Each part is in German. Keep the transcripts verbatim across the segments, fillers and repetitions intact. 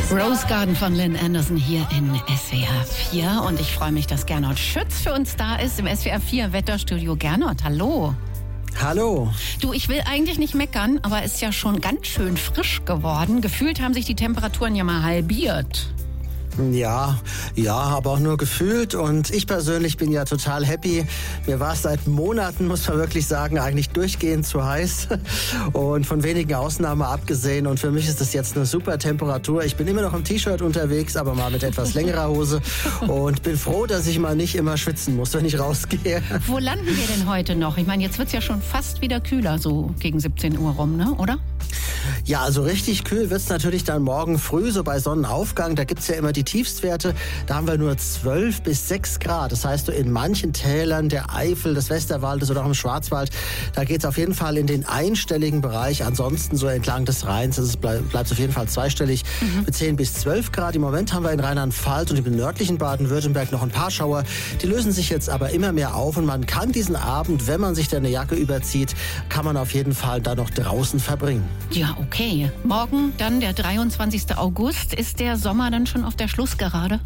Rose Garden von Lynn Anderson hier in S W R vier. Und ich freue mich, dass Gernot Schütz für uns da ist im S W R vier Wetterstudio. Gernot, hallo. Hallo. Du, ich will eigentlich nicht meckern, aber es ist ja schon ganz schön frisch geworden. Gefühlt haben sich die Temperaturen ja mal halbiert. Ja, ja, aber auch nur gefühlt. Und ich persönlich bin ja total happy. Mir war es seit Monaten, muss man wirklich sagen, eigentlich durchgehend zu heiß. Und von wenigen Ausnahmen abgesehen. Und für mich ist das jetzt eine super Temperatur. Ich bin immer noch im T-Shirt unterwegs, aber mal mit etwas längerer Hose. Und bin froh, dass ich mal nicht immer schwitzen muss, wenn ich rausgehe. Wo landen wir denn heute noch? Ich meine, jetzt wird es ja schon fast wieder kühler, so gegen siebzehn Uhr rum, ne? Oder? Ja, also richtig kühl wird's natürlich dann morgen früh, so bei Sonnenaufgang. Da gibt's ja immer die Tiefstwerte. Da haben wir nur zwölf bis sechs Grad. Das heißt, in manchen Tälern der Eifel, des Westerwaldes oder auch im Schwarzwald, da geht's auf jeden Fall in den einstelligen Bereich. Ansonsten so entlang des Rheins, es bleibt auf jeden Fall zweistellig mhm. mit zehn bis zwölf Grad. Im Moment haben wir in Rheinland-Pfalz und im nördlichen Baden-Württemberg noch ein paar Schauer. Die lösen sich jetzt aber immer mehr auf und man kann diesen Abend, wenn man sich da eine Jacke überzieht, kann man auf jeden Fall da noch draußen verbringen. Ja, okay. Morgen dann der dreiundzwanzigster August. Ist der Sommer dann schon auf der Schlussgerade?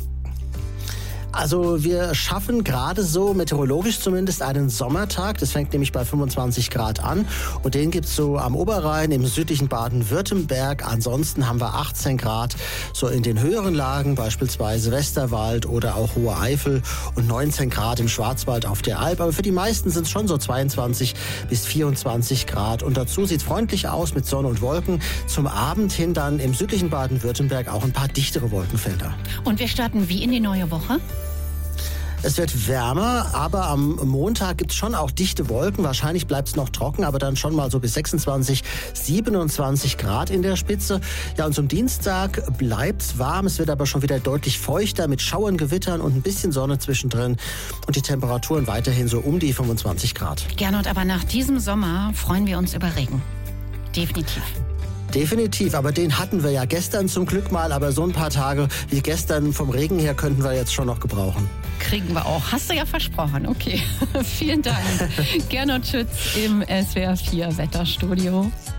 Also wir schaffen gerade so, meteorologisch zumindest, einen Sommertag. Das fängt nämlich bei fünfundzwanzig Grad an. Und den gibt's so am Oberrhein, im südlichen Baden-Württemberg. Ansonsten haben wir achtzehn Grad so in den höheren Lagen, beispielsweise Westerwald oder auch Hohe Eifel. Und neunzehn Grad im Schwarzwald auf der Alp. Aber für die meisten sind es schon so zweiundzwanzig bis vierundzwanzig Grad. Und dazu sieht's freundlich aus mit Sonne und Wolken. Zum Abend hin dann im südlichen Baden-Württemberg auch ein paar dichtere Wolkenfelder. Und wir starten wie in die neue Woche? Es wird wärmer, aber am Montag gibt's schon auch dichte Wolken. Wahrscheinlich bleibt's noch trocken, aber dann schon mal so bis sechsundzwanzig, siebenundzwanzig Grad in der Spitze. Ja, und zum Dienstag bleibt's warm. Es wird aber schon wieder deutlich feuchter mit Schauern, Gewittern und ein bisschen Sonne zwischendrin. Und die Temperaturen weiterhin so um die fünfundzwanzig Grad. Gernot, aber nach diesem Sommer freuen wir uns über Regen. Definitiv. Definitiv, aber den hatten wir ja gestern zum Glück mal, aber so ein paar Tage wie gestern vom Regen her könnten wir jetzt schon noch gebrauchen. Kriegen wir auch. Hast du ja versprochen. Okay. Vielen Dank. Gernot Schütz im S W R vier Wetterstudio.